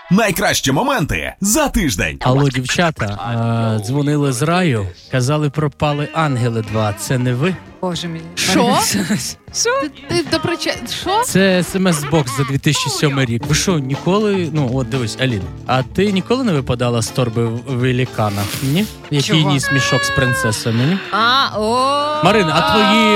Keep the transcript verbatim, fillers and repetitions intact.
Найкращі моменти за тиждень. Алло, дівчата, е, дзвонили з раю, казали, пропали ангели два. Це не ви? Боже мій. Що? Що? Ти до прича... Що? Це смс-бокс за дві тисячі сьомий рік. Ви що, ніколи... Ну, от дивись, Аліна, а ти ніколи не випадала з торби великана? Ні? Який Чого? ніс мішок з принцесами, ні? А, о. Марина, а твої